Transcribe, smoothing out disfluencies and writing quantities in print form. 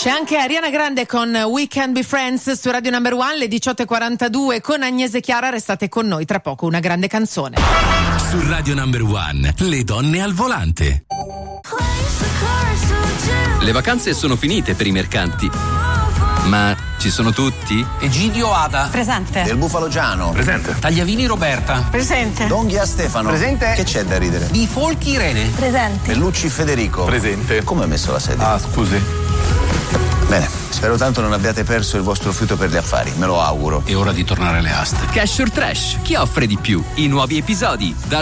C'è anche Ariana Grande con We Can Be Friends su Radio Number One, le 18:42 con Agnese Chiara. Restate con noi, tra poco una grande canzone. Su Radio Number One, le donne al volante. Le vacanze sono finite per i mercanti, ma ci sono tutti? Egidio Ada. Presente. Del Bufalo Giano. Presente. Tagliavini Roberta. Presente. Donghia Stefano. Presente. Che c'è da ridere? Bifolchi Irene. Presente. Bellucci Federico. Presente. Come hai messo la sedia? Ah, scusi. Bene, spero tanto non abbiate perso il vostro fiuto per gli affari, me lo auguro. È ora di tornare alle aste. Cash or Trash, chi offre di più? I nuovi episodi